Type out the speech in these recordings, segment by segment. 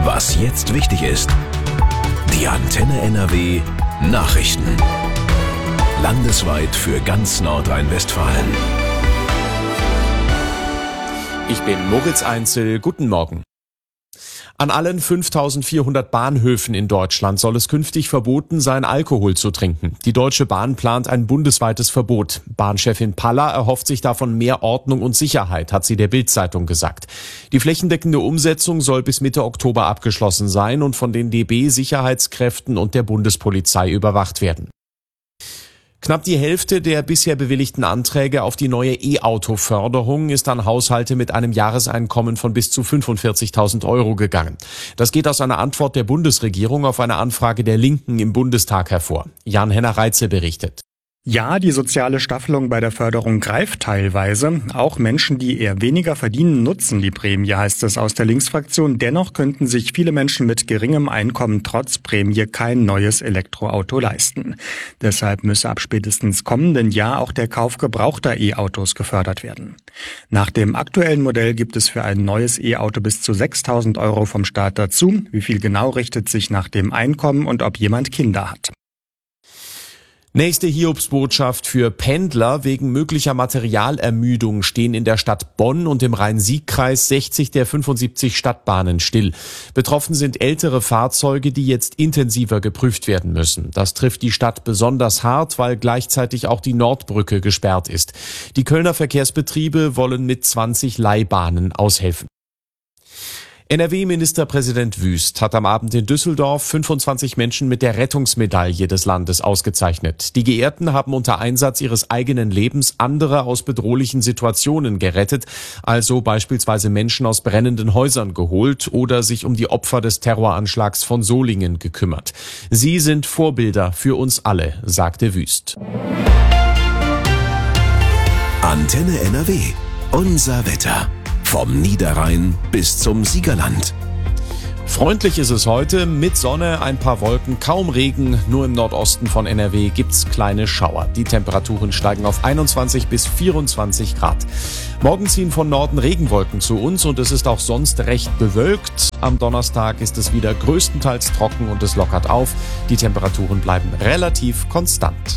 Was jetzt wichtig ist. Die Antenne NRW Nachrichten. Landesweit für ganz Nordrhein-Westfalen. Ich bin Moritz Einzel. Guten Morgen. An allen 5400 Bahnhöfen in Deutschland soll es künftig verboten sein, Alkohol zu trinken. Die Deutsche Bahn plant ein bundesweites Verbot. Bahnchefin Paller erhofft sich davon mehr Ordnung und Sicherheit, hat sie der Bild-Zeitung gesagt. Die flächendeckende Umsetzung soll bis Mitte Oktober abgeschlossen sein und von den DB-Sicherheitskräften und der Bundespolizei überwacht werden. Knapp die Hälfte der bisher bewilligten Anträge auf die neue E-Auto-Förderung ist an Haushalte mit einem Jahreseinkommen von bis zu 45.000 Euro gegangen. Das geht aus einer Antwort der Bundesregierung auf eine Anfrage der Linken im Bundestag hervor. Jan-Henner Reitze berichtet. Ja, die soziale Staffelung bei der Förderung greift teilweise. Auch Menschen, die eher weniger verdienen, nutzen die Prämie, heißt es aus der Linksfraktion. Dennoch könnten sich viele Menschen mit geringem Einkommen trotz Prämie kein neues Elektroauto leisten. Deshalb müsse ab spätestens kommenden Jahr auch der Kauf gebrauchter E-Autos gefördert werden. Nach dem aktuellen Modell gibt es für ein neues E-Auto bis zu 6.000 Euro vom Staat dazu. Wie viel genau richtet sich nach dem Einkommen und ob jemand Kinder hat. Nächste Hiobsbotschaft für Pendler. Wegen möglicher Materialermüdung stehen in der Stadt Bonn und im Rhein-Sieg-Kreis 60 der 75 Stadtbahnen still. Betroffen sind ältere Fahrzeuge, die jetzt intensiver geprüft werden müssen. Das trifft die Stadt besonders hart, weil gleichzeitig auch die Nordbrücke gesperrt ist. Die Kölner Verkehrsbetriebe wollen mit 20 Leihbahnen aushelfen. NRW-Ministerpräsident Wüst hat am Abend in Düsseldorf 25 Menschen mit der Rettungsmedaille des Landes ausgezeichnet. Die Geehrten haben unter Einsatz ihres eigenen Lebens andere aus bedrohlichen Situationen gerettet, also beispielsweise Menschen aus brennenden Häusern geholt oder sich um die Opfer des Terroranschlags von Solingen gekümmert. Sie sind Vorbilder für uns alle, sagte Wüst. Antenne NRW. Unser Wetter. Vom Niederrhein bis zum Siegerland. Freundlich ist es heute, mit Sonne, ein paar Wolken, kaum Regen. Nur im Nordosten von NRW gibt's kleine Schauer. Die Temperaturen steigen auf 21 bis 24 Grad. Morgen ziehen von Norden Regenwolken zu uns und es ist auch sonst recht bewölkt. Am Donnerstag ist es wieder größtenteils trocken und es lockert auf. Die Temperaturen bleiben relativ konstant.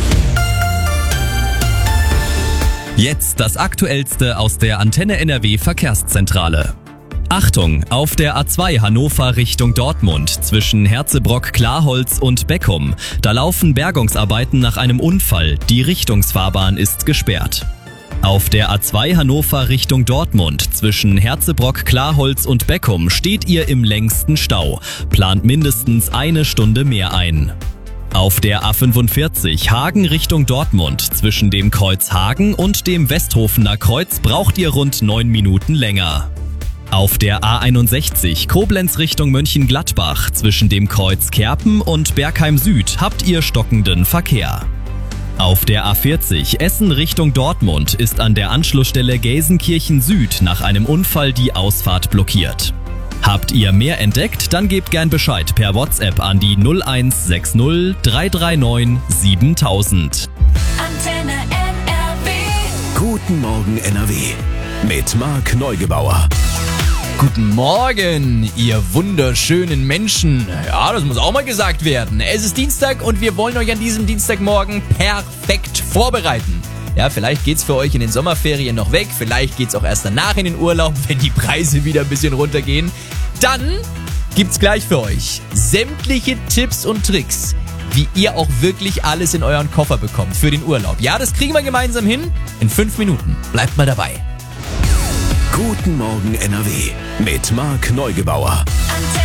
Jetzt das Aktuellste aus der Antenne NRW Verkehrszentrale. Achtung, auf der A2 Hannover Richtung Dortmund zwischen Herzebrock-Klarholz und Beckum. Da laufen Bergungsarbeiten nach einem Unfall. Die Richtungsfahrbahn ist gesperrt. Auf der A2 Hannover Richtung Dortmund zwischen Herzebrock-Klarholz und Beckum steht ihr im längsten Stau. Plant mindestens eine Stunde mehr ein. Auf der A45 Hagen Richtung Dortmund zwischen dem Kreuz Hagen und dem Westhofener Kreuz braucht ihr rund 9 Minuten länger. Auf der A61 Koblenz Richtung Mönchengladbach zwischen dem Kreuz Kerpen und Bergheim Süd habt ihr stockenden Verkehr. Auf der A40 Essen Richtung Dortmund ist an der Anschlussstelle Gelsenkirchen Süd nach einem Unfall die Ausfahrt blockiert. Habt ihr mehr entdeckt? Dann gebt gern Bescheid per WhatsApp an die 0160 339 7000. Antenne NRW. Guten Morgen NRW. Mit Marc Neugebauer. Guten Morgen, ihr wunderschönen Menschen. Ja, das muss auch mal gesagt werden. Es ist Dienstag und wir wollen euch an diesem Dienstagmorgen perfekt vorbereiten. Ja, vielleicht geht's für euch in den Sommerferien noch weg, vielleicht geht's auch erst danach in den Urlaub, wenn die Preise wieder ein bisschen runtergehen. Dann gibt's gleich für euch sämtliche Tipps und Tricks, wie ihr auch wirklich alles in euren Koffer bekommt für den Urlaub. Ja, das kriegen wir gemeinsam hin in 5 Minuten. Bleibt mal dabei. Guten Morgen NRW mit Marc Neugebauer.